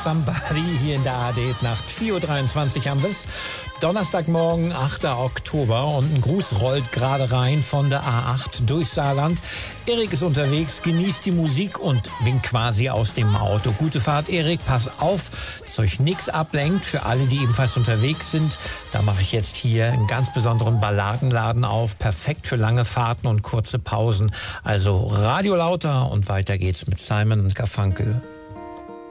Somebody hier in der ARD Nacht. 4:23 Uhr haben wir es. Donnerstagmorgen, 8. Oktober, und ein Gruß rollt gerade rein von der A8 durch Saarland. Erik ist unterwegs, genießt die Musik und winkt quasi aus dem Auto. Gute Fahrt, Erik, pass auf, dass euch nichts ablenkt. Für alle, die ebenfalls unterwegs sind, da mache ich jetzt hier einen ganz besonderen Balladenladen auf. Perfekt für lange Fahrten und kurze Pausen. Also Radio lauter und weiter geht's mit Simon und Garfunkel.